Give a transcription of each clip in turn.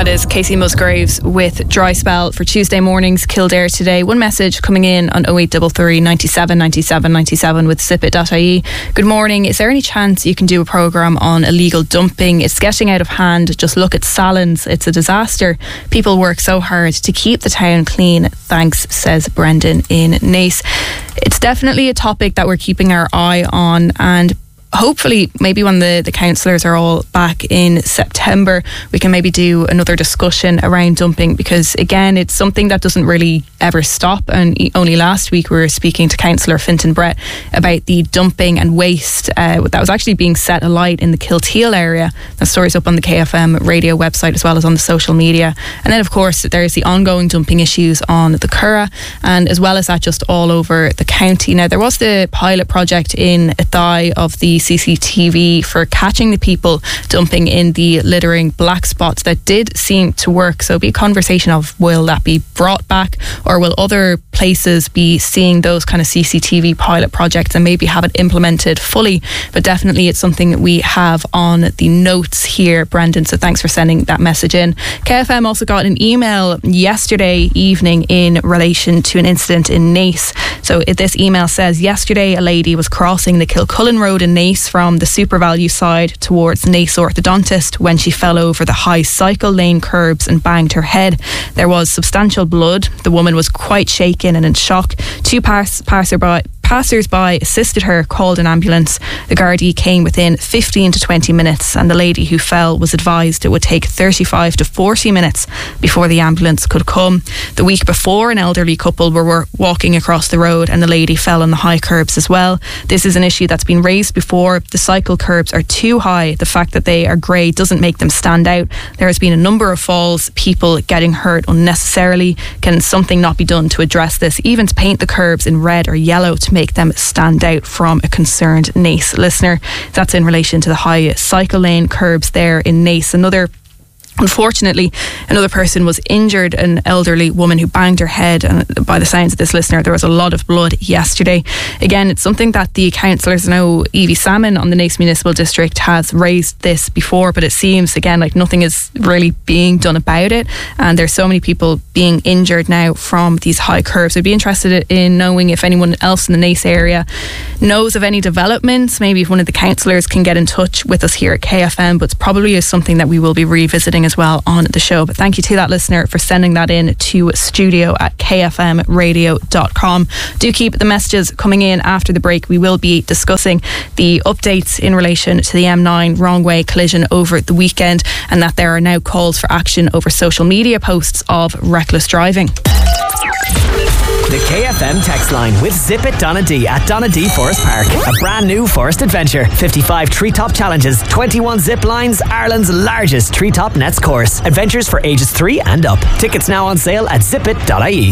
is Casey Musgraves with Dry Spell for Tuesday mornings, Kildare today. One message coming in on 0833 97 97 97 with zipit.ie. Good morning. Is there any chance you can do a programme on illegal dumping? It's getting out of hand. Just look at Salons. It's a disaster. People work so hard to keep the town clean. Thanks, says Brendan in Naas. It's definitely a topic that we're keeping our eye on, and hopefully maybe when the councillors are all back in September, we can maybe do another discussion around dumping, because again, it's something that doesn't really ever stop. And only last week we were speaking to Councillor Fintan Brett about the dumping and waste that was actually being set alight in the Kilteal area. The story's up on the KFM radio website as well as on the social media. And then of course there's the ongoing dumping issues on the Curragh, and as well as that just all over the county. Now there was the pilot project in Athy of the CCTV for catching the people dumping in the littering black spots that did seem to work. So it'll be a conversation of, will that be brought back, or will other places be seeing those kind of CCTV pilot projects and maybe have it implemented fully? But definitely it's something that we have on the notes here, Brendan, so thanks for sending that message in. KFM also got an email yesterday evening in relation to an incident in Naas. So this email says, yesterday a lady was crossing the Kilcullen Road in Naas from the SuperValu side towards Naas Orthodontist when she fell over the high cycle lane curbs and banged her head. There was substantial blood. The woman was quite shaken and in shock. Two passers-by assisted her, called an ambulance. The Gardaí came within 15 to 20 minutes, and the lady who fell was advised it would take 35 to 40 minutes before the ambulance could come. The week before, an elderly couple were walking across the road and the lady fell on the high curbs as well. This is an issue that's been raised before. The cycle curbs are too high. The fact that they are grey doesn't make them stand out. There has been a number of falls, people getting hurt unnecessarily. Can something not be done to address this, even to paint the curbs in red or yellow to make them stand out, from a concerned Naas listener? That's in relation to the high cycle lane curbs there in Naas. Unfortunately, another person was injured, an elderly woman who banged her head, and by the sounds of this listener, there was a lot of blood yesterday. Again, it's something that the councillors know. Evie Salmon on the Naas Municipal District has raised this before, but it seems again like nothing is really being done about it, and there's so many people being injured now from these high curbs. I'd be interested in knowing if anyone else in the Naas area knows of any developments. Maybe if one of the councillors can get in touch with us here at KFM, but it probably is something that we will be revisiting as well on the show. But thank you to that listener for sending that in to studio@kfmradio.com. Do keep the messages coming in after the break. We will be discussing the updates in relation to the M9 wrong way collision over the weekend, and that there are now calls for action over social media posts of reckless driving. The KFM text line with Zip It Donadee at Donadee Forest Park. A brand new forest adventure. 55 treetop challenges, 21 zip lines, Ireland's largest treetop nets course. Adventures for ages 3 and up. Tickets now on sale at zipit.ie.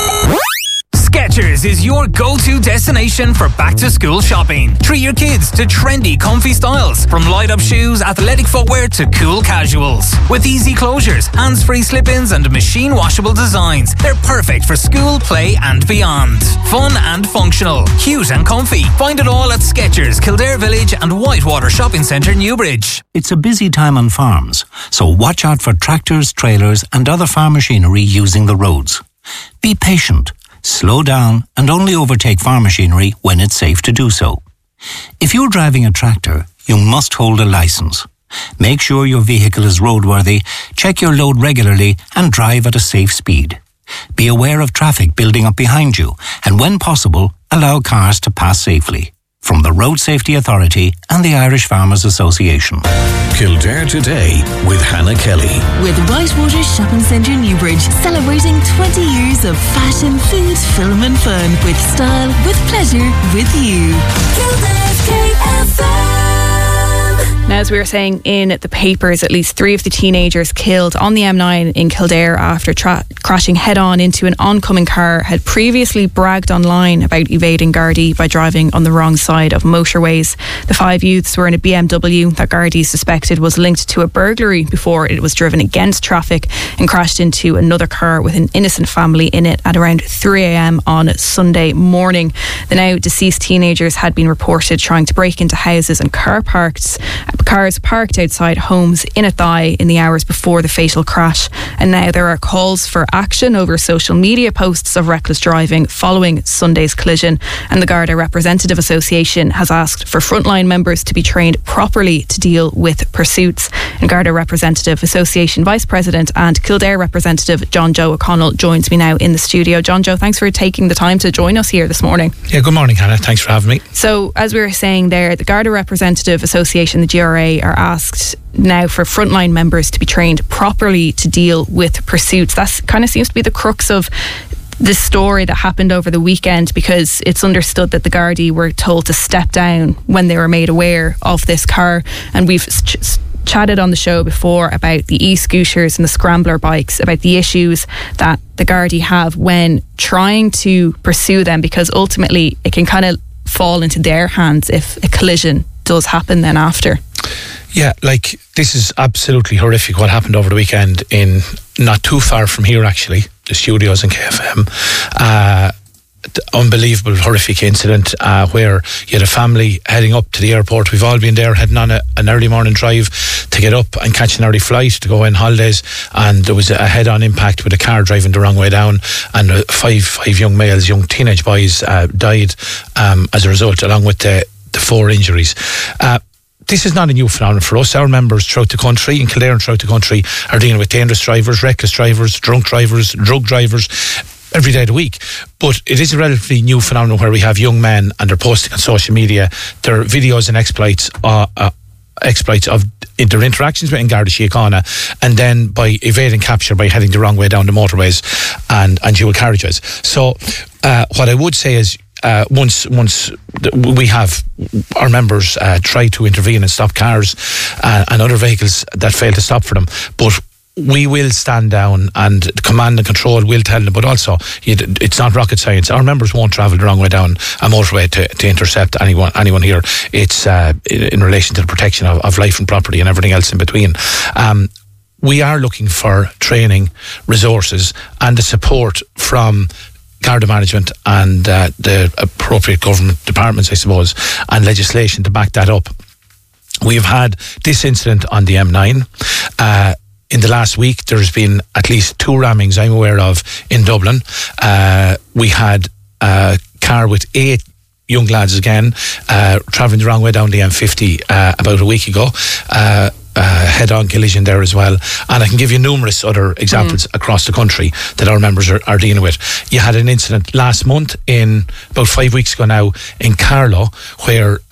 Skechers is your go-to destination for back-to-school shopping. Treat your kids to trendy, comfy styles, from light-up shoes, athletic footwear to cool casuals. With easy closures, hands-free slip-ins and machine-washable designs, they're perfect for school, play and beyond. Fun and functional, cute and comfy. Find it all at Skechers, Kildare Village and Whitewater Shopping Centre, Newbridge. It's a busy time on farms, so watch out for tractors, trailers and other farm machinery using the roads. Be patient. Slow down and only overtake farm machinery when it's safe to do so. If you're driving a tractor, you must hold a licence. Make sure your vehicle is roadworthy, check your load regularly and drive at a safe speed. Be aware of traffic building up behind you and when possible, allow cars to pass safely. From the Road Safety Authority and the Irish Farmers Association. Kildare Today with Hannah Kelly. With Whitewater Shopping Centre, Newbridge, celebrating 20 years of fashion, food, film and fun. With style, with pleasure, with you. Kildare's KFM. Now, as we were saying in the papers, at least 3 of the teenagers killed on the M9 in Kildare after crashing head-on into an oncoming car had previously bragged online about evading Gardaí by driving on the wrong side of motorways. The 5 youths were in a BMW that Gardaí suspected was linked to a burglary before it was driven against traffic and crashed into another car with an innocent family in it at around 3 a.m. on Sunday morning. The now deceased teenagers had been reported trying to break into houses and car parks cars parked outside homes in Athy in the hours before the fatal crash. And now there are calls for action over social media posts of reckless driving following Sunday's collision. And the Garda Representative Association has asked for frontline members to be trained properly to deal with pursuits. And Garda Representative Association Vice President and Kildare Representative John Joe O'Connell joins me now in the studio. John Joe, thanks for taking the time to join us here this morning. Yeah, good morning, Hannah. Thanks for having me. So, as we were saying there, the Garda Representative Association, the GRA, are asked now for frontline members to be trained properly to deal with pursuits. That kind of seems to be the crux of this story that happened over the weekend, because it's understood that the Gardaí were told to step down when they were made aware of this car. And we've chatted on the show before about the e-scooters and the scrambler bikes, about the issues that the Gardaí have when trying to pursue them, because ultimately it can kind of fall into their hands if a collision does happen then after. Yeah, like, this is absolutely horrific what happened over the weekend in not too far from here, actually, the studios in KFM. Unbelievable, horrific incident where you had a family heading up to the airport. We've all been there, heading on an early morning drive to get up and catch an early flight to go on holidays, and there was a head-on impact with a car driving the wrong way down, and five young males, young teenage boys died as a result, along with the 4 injuries. This is not a new phenomenon for us. Our members throughout the country, in Kildare and throughout the country, are dealing with dangerous drivers, reckless drivers, drunk drivers, drug drivers, every day of the week. But it is a relatively new phenomenon where we have young men, and they're posting on social media their videos and exploits of their interactions with Garda Síochána, and then by evading capture by heading the wrong way down the motorways and dual carriageways. So what I would say is, once we have our members try to intervene and stop cars and other vehicles that fail to stop for them, but we will stand down, and the command and control will tell them. But also, it's not rocket science. Our members won't travel the wrong way down a motorway to intercept anyone here. It's in relation to the protection of life and property and everything else in between. We are looking for training, resources, and the support from Garda management and the appropriate government departments, I suppose, and legislation to back that up. We've had this incident on the M9. In the last week, there's been at least 2 rammings I'm aware of in Dublin. We had a car with 8 young lads again travelling the wrong way down the M50 about a week ago. Head-on collision there as well. And I can give you numerous other examples across the country that our members are dealing with. You had an incident last month, about 5 weeks ago now, in Carlow, where